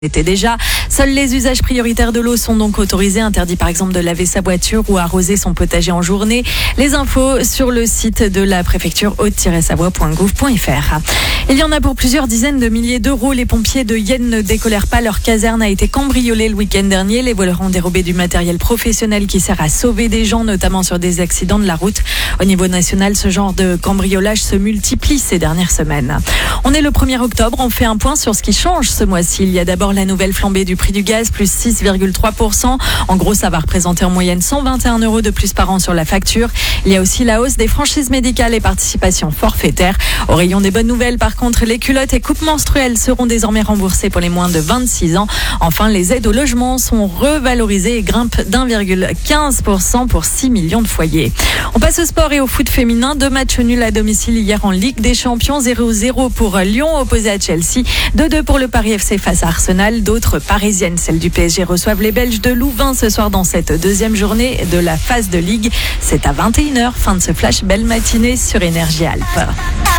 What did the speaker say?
C'était déjà. Seuls les usages prioritaires de l'eau sont donc autorisés. Interdit par exemple de laver sa voiture ou arroser son potager en journée. Les infos sur le site de la préfecture haute-savoie.gouv.fr. Il y en a pour plusieurs dizaines de milliers d'euros. Les pompiers de Yenne ne décolèrent pas. Leur caserne a été cambriolée le week-end dernier. Les voleurs ont dérobé du matériel professionnel qui sert à sauver des gens, notamment sur des accidents de la route. Au niveau national, ce genre de cambriolage se multiplie ces dernières semaines. On est le 1er octobre. On fait un point sur ce qui change ce mois-ci. Il y a d'abord la nouvelle flambée du prix du gaz, plus 6,3%. En gros, ça va représenter en moyenne 121 € de plus par an sur la facture. Il y a aussi la hausse des franchises médicales et participations forfaitaires. Au rayon des bonnes nouvelles, par contre, les culottes et coupes menstruelles seront désormais remboursées pour les moins de 26 ans. Enfin, les aides au logement sont revalorisées et grimpent d'1,15% pour 6 millions de foyers. On passe au sport et au foot féminin. 2 matchs nuls à domicile hier en Ligue des Champions. 0-0 pour Lyon opposé à Chelsea. 2-2 pour le Paris FC face à Arsenal. D'autres parisiennes, celles du PSG, reçoivent les Belges de Louvain ce soir dans cette deuxième journée de la phase de Ligue. C'est à 21h. Fin de ce flash. Belle matinée sur Énergie Alpes.